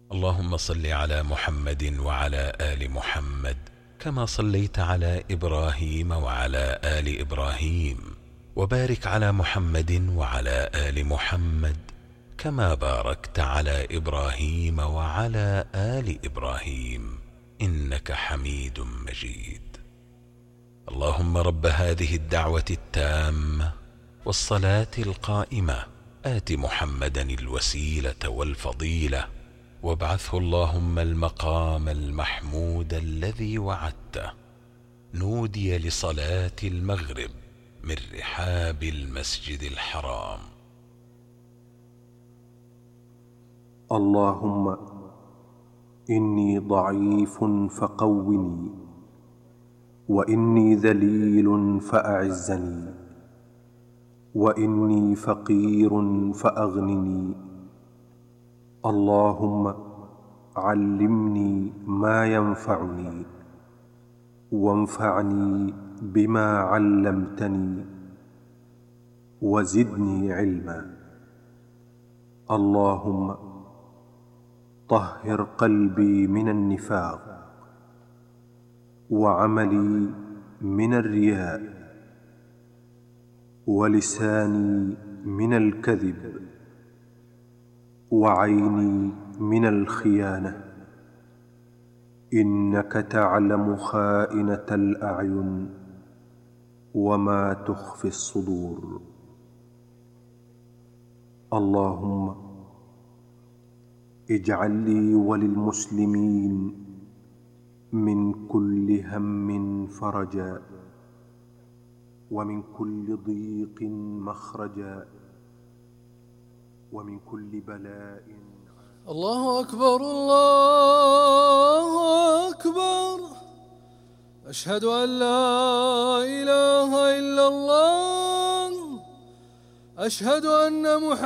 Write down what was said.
اللهم صل على محمد وعلى آل محمد كما صليت على إبراهيم وعلى آل إبراهيم، وبارك على محمد وعلى آل محمد كما باركت على إبراهيم وعلى آل إبراهيم إنك حميد مجيد. اللهم رب هذه الدعوة التامة والصلاة القائمة آت محمدا الوسيلة والفضيلة، وابعثه اللهم المقام المحمود الذي وعدته. نودي لصلاة المغرب من رحاب المسجد الحرام. اللهم إني ضعيف فقوني، وإني ذليل فأعزني، وإني فقير فأغنني. اللهم علمني ما ينفعني، وانفعني بما علمتني، وزدني علما. اللهم طهر قلبي من النفاق، وعملي من الرياء، ولساني من الكذب، وعيني من الخيانة. إنك تعلم خائنة الأعين وما تخفي الصدور. اللهم اجعل لي وللمسلمين من كل هم فرجا، ومن كل ضيق مخرجا، ومن كل بلاء. الله أكبر الله أكبر، أشهد أن لا إله إلا الله، أشهد أن محمدا